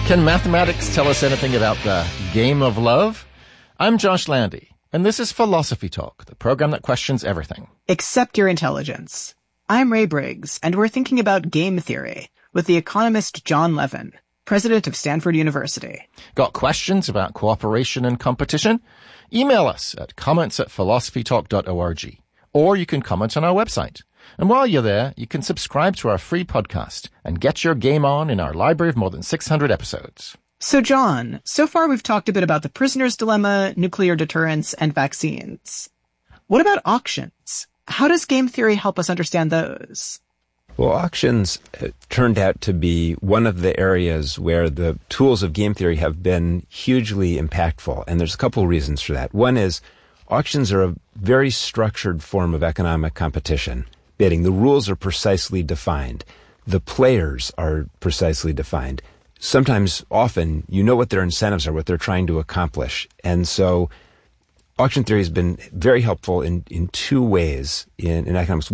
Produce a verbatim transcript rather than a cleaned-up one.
Can mathematics tell us anything about the game of love? I'm Josh Landy, and this is Philosophy Talk, the program that questions everything. Except your intelligence. I'm Ray Briggs, and we're thinking about game theory with the economist John Levin, president of Stanford University. Got questions about cooperation and competition? Email us at comments at philosophytalk dot org, or you can comment on our website. And while you're there, you can subscribe to our free podcast and get your game on in our library of more than six hundred episodes. So, John, so far we've talked a bit about the prisoner's dilemma, nuclear deterrence, and vaccines. What about auctions? How does game theory help us understand those? Well, auctions turned out to be one of the areas where the tools of game theory have been hugely impactful, and there's a couple of reasons for that. One is auctions are a very structured form of economic competition. Bidding. The rules are precisely defined. The players are precisely defined. Sometimes, often, you know what their incentives are, what they're trying to accomplish. And so auction theory has been very helpful in, in two ways in, in economics.